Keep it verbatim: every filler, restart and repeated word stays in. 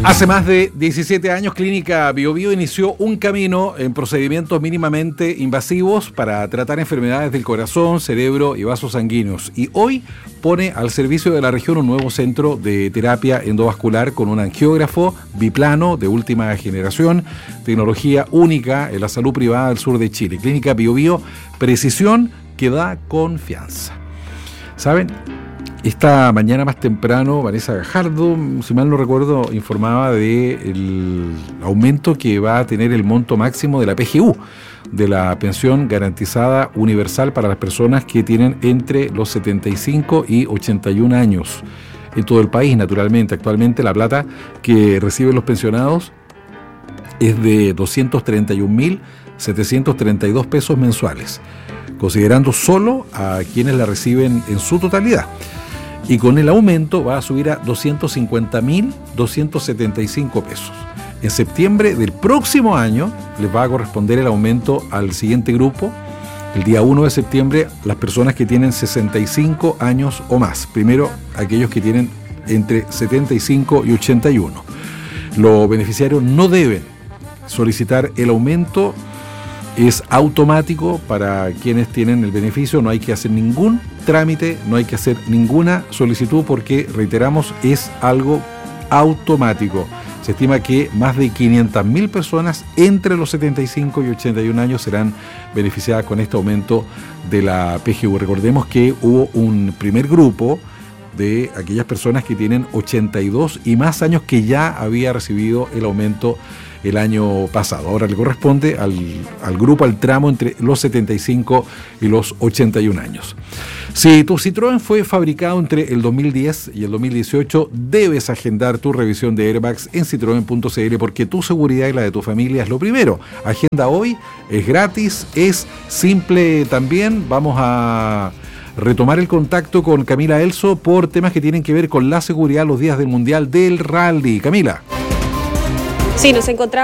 Hace más de diecisiete años, Clínica Biobío inició un camino en procedimientos mínimamente invasivos para tratar enfermedades del corazón, cerebro y vasos sanguíneos. Y hoy pone al servicio de la región un nuevo centro de terapia endovascular con un angiógrafo biplano de última generación, tecnología única en la salud privada del sur de Chile. Clínica Biobío, precisión que da confianza. ¿Saben? Esta mañana más temprano, Vanessa Gajardo, si mal no recuerdo, informaba del aumento que va a tener el monto máximo de la P G U, de la pensión garantizada universal para las personas que tienen entre los setenta y cinco y ochenta y un años. En todo el país, naturalmente. Actualmente la plata que reciben los pensionados es de doscientos treinta y un mil setecientos treinta y dos pesos mensuales, considerando solo a quienes la reciben en su totalidad. Y con el aumento va a subir a doscientos cincuenta mil doscientos setenta y cinco pesos. En septiembre del próximo año les va a corresponder el aumento al siguiente grupo. El día uno de septiembre, las personas que tienen sesenta y cinco años o más. Primero, aquellos que tienen entre setenta y cinco y ochenta y uno. Los beneficiarios no deben solicitar el aumento. Es automático para quienes tienen el beneficio, no hay que hacer ningún trámite, no hay que hacer ninguna solicitud porque, reiteramos, es algo automático. Se estima que más de quinientas mil personas entre los setenta y cinco y ochenta y un años serán beneficiadas con este aumento de la P G U. Recordemos que hubo un primer grupo de aquellas personas que tienen ochenta y dos y más años que ya había recibido el aumento el año pasado. Ahora le corresponde al, al grupo, al tramo entre los setenta y cinco y los ochenta y un años. Si tu Citroën fue fabricado entre el dos mil diez y el dos mil dieciocho, debes agendar tu revisión de airbags en citroen punto c l porque tu seguridad y la de tu familia es lo primero. Agenda hoy, es gratis, es simple también. Vamos a retomar el contacto con Camila Elso por temas que tienen que ver con la seguridad los días del Mundial del Rally. Camila. Sí, nos encontramos